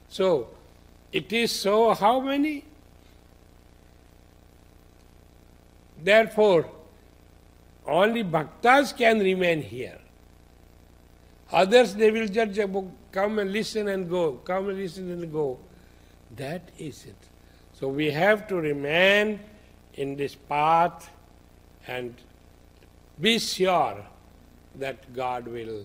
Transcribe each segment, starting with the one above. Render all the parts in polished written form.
So, it is so how many? Therefore, only bhaktas can remain here. Others, they will just come and listen and go, come and listen and go. That is it. So we have to remain in this path and be sure that God will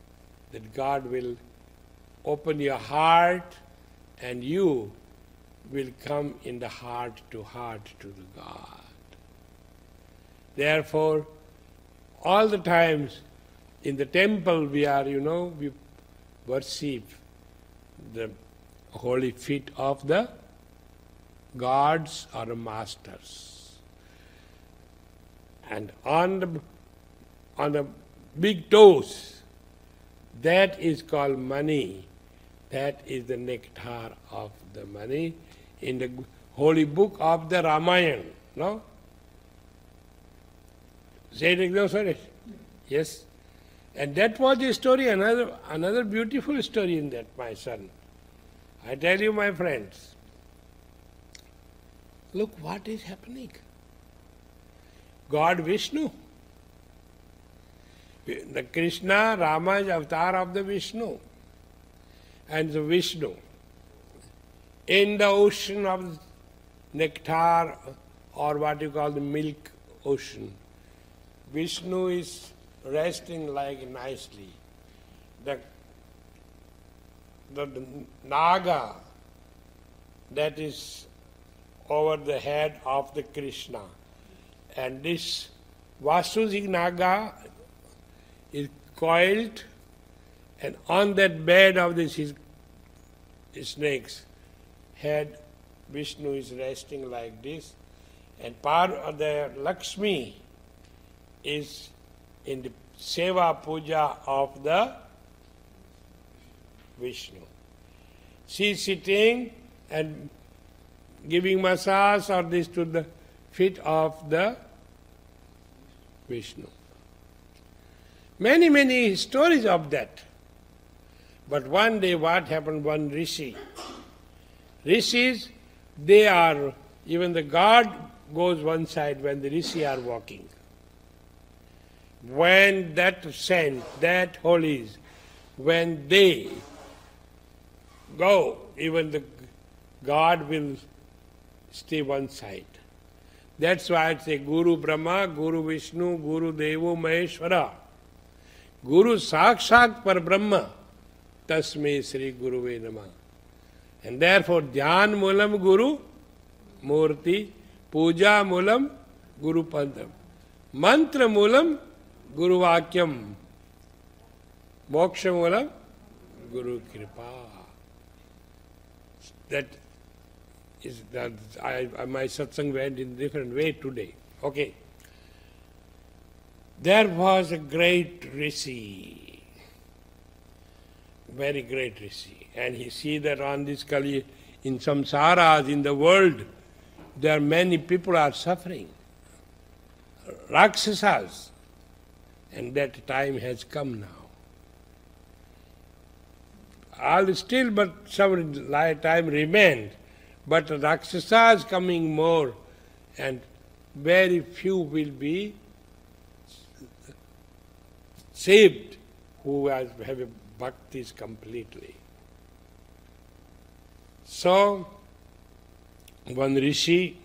open your heart and you will come in the heart to the God. Therefore, all the times in the temple we are, we worship the holy feet of the gods or masters. And on the big toes, that is called money. That is the nectar of the money in the holy book of the Ramayana. No? Say it again, sorry. Yes. And that was a story, another beautiful story in that, my son. I tell you, my friends, look what is happening. God Vishnu. The Krishna, Rama is avatar of the Vishnu. And the Vishnu, in the ocean of nectar, or what you call the milk ocean, Vishnu is resting like nicely. The Naga that is over the head of the Krishna. And this Vasuji Naga is coiled, and on that bed of this snake's head, Vishnu is resting like this, and part of the Lakshmi is in the Seva Puja of the Vishnu. She is sitting and giving massage or this to the feet of the Vishnu. Many, many stories of that. But one day what happened, one rishi. Rishis, they are, even the god goes one side when the rishi are walking. When that saint, that holies, when they go, even the God will stay one side. That's why I say Guru Brahma, Guru Vishnu, Guru Devo Maheshwara. Guru Sakshat Par Brahma, Tasme Sri Guruve Namah. And therefore Dhyan Mulam Guru Murti, Puja Mulam Guru Padam, Mantra Mulam Guru Vakyam, Moksha Mulam Guru Kripa. That is that my satsang went in a different way today. Okay. There was a great rishi, very great rishi, and he see that on this Kali, in samsaras, in the world, there are many people are suffering, Rakshasas, and that time has come now. All still, but some time remained, but Rakshasas coming more, and very few will be saved who have a bhaktis completely. So, one rishi,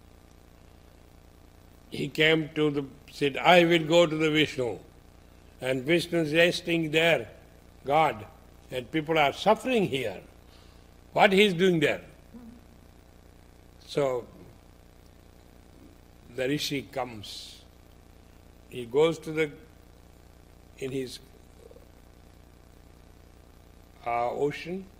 he came to said, I will go to the Vishnu. And Vishnu is resting there, God, and people are suffering here. What he is doing there? So, the rishi comes. He goes to in his ocean,